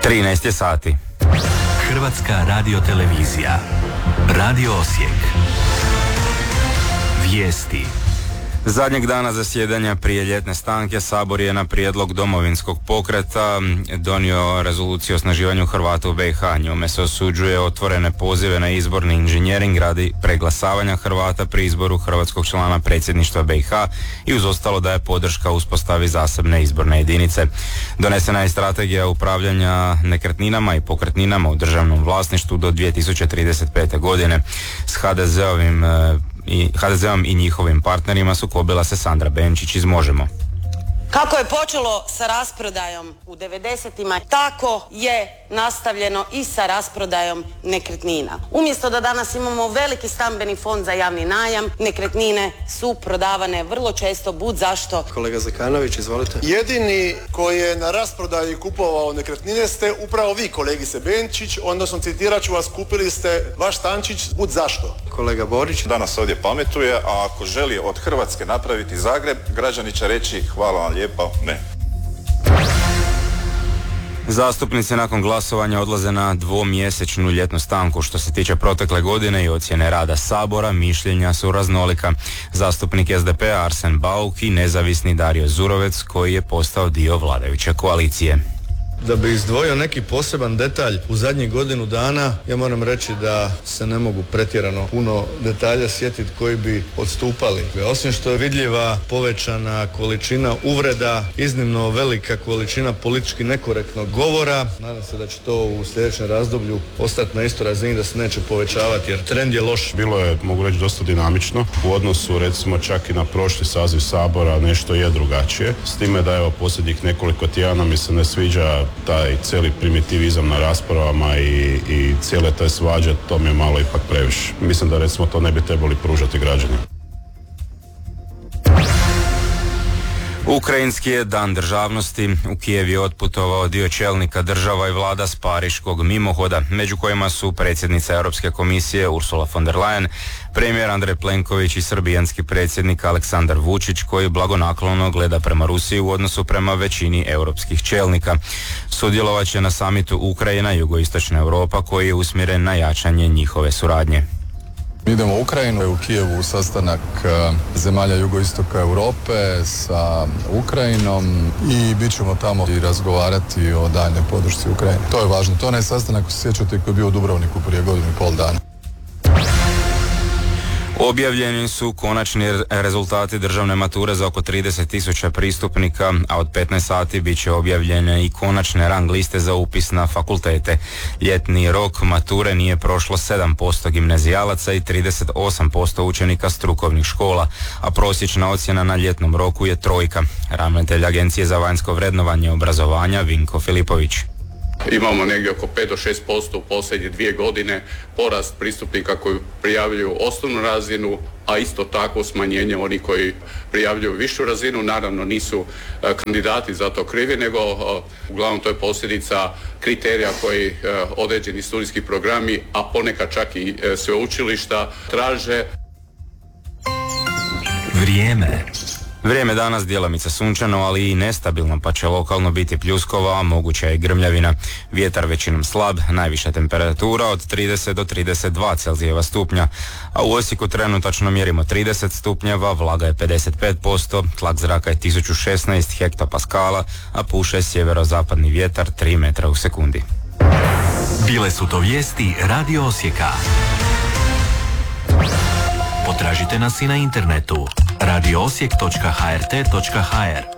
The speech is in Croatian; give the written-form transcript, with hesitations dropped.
13 je sati. Hrvatska radiotelevizija. Radio Osijek. Vijesti. Zadnjeg dana zasjedanja prije ljetne stanke Sabor je na prijedlog Domovinskog pokreta donio rezoluciju o osnaživanju Hrvata u BiH. Njome se osuđuje otvorene pozive na izborni inženjering radi preglasavanja Hrvata pri izboru hrvatskog člana predsjedništva BiH i uz ostalo daje podrška uspostavi zasebne izborne jedinice. Donesena je strategija upravljanja nekretninama i pokretninama u državnom vlasništvu do 2035. godine. S HDZ-om i njihovim partnerima sukobila se Sandra Benčić iz Možemo. Kako je počelo sa rasprodajom u 90-ima, tako je nastavljeno i sa rasprodajom nekretnina. Umjesto da danas imamo veliki stambeni fond za javni najam, nekretnine su prodavane vrlo često bud zašto. Kolega Zekanović, izvolite. Jedini koji je na rasprodaji kupovao nekretnine ste upravo vi, kolegice Benčić, odnosno citirat ću vas, kupili ste vaš stančić bud zašto. Kolega Borić. Danas ovdje pametuje, a ako želi od Hrvatske napraviti Zagreb, građani će reći hvala vam lijepa, ne. Zastupnici nakon glasovanja odlaze na dvomjesečnu ljetnu stanku. Što se tiče protekle godine i ocjene rada Sabora, mišljenja su raznolika. Zastupnik SDP-a Arsen Bauk i nezavisni Dario Zurovec, koji je postao dio vladajuće koalicije. Da bi izdvojio neki poseban detalj u zadnjih godinu dana, ja moram reći da se ne mogu pretjerano puno detalja sjetiti koji bi odstupali. Osim što je vidljiva povećana količina uvreda, iznimno velika količina politički nekorektnog govora, nadam se da će to u sljedećem razdoblju ostati na istoj razini, da se neće povećavati jer trend je loš. Bilo je, mogu reći, dosta dinamično u odnosu recimo čak i na prošli saziv Sabora, nešto je drugačije. S time da evo posljednjih nekoliko tjedana mi se ne sviđa taj cijeli primitivizam na raspravama i cijele te svađe, to mi je malo ipak previše. Mislim da recimo to ne bi trebali pružati građanima. Ukrajinski je dan državnosti. U Kijev je otputovao dio čelnika država i vlada s pariškog mimohoda, među kojima su predsjednica Europske komisije Ursula von der Leyen, premijer Andrej Plenković i srbijanski predsjednik Aleksandar Vučić, koji blagonaklono gleda prema Rusiji u odnosu prema većini europskih čelnika. Sudjelovat će na samitu Ukrajina i jugoistočna Europa, koji je usmjeren na jačanje njihove suradnje. Idemo u Ukrajinu, u Kijevu sastanak zemalja jugoistoka Europe sa Ukrajinom i bit ćemo tamo i razgovarati o daljnjoj podršci Ukrajini. To je važno. To je onaj sastanak, ako se sjećate, koji je bio u Dubrovniku prije godinu i pol dana. Objavljeni su konačni rezultati državne mature za oko 30.000 pristupnika, a od 15 sati bit će objavljene i konačne rang liste za upis na fakultete. Ljetni rok mature nije prošlo 7% gimnazijalaca i 38% učenika strukovnih škola, a prosječna ocjena na ljetnom roku je 3. Ravnatelj Agencije za vanjsko vrednovanje obrazovanja Vinko Filipović. Imamo negdje oko 5 do 6% u posljednje 2 godine porast pristupnika koji prijavljuju osnovnu razinu, a isto tako smanjenje onih koji prijavljuju višu razinu. Naravno nisu kandidati za to krivi, nego uglavnom to je posljedica kriterija koji određeni studijski programi, a ponekad čak i sveučilišta traže. Vrijeme danas djelomice sunčano, ali i nestabilno, pa će lokalno biti pljuskova, a moguća je grimljavina. Vjetar većinom slab, najviša temperatura od 30 do 32 Celzijeva stupnja, a u Osijeku trenutačno mjerimo 30 stupnjeva, vlaga je 55%, tlak zraka je 1016 hektopaskala, a puše sjeverozapadni vjetar 3 metra u sekundi. Bile su to vijesti Radio Osijeka. Potražite nas i na internetu radioosijek.hrt.hr.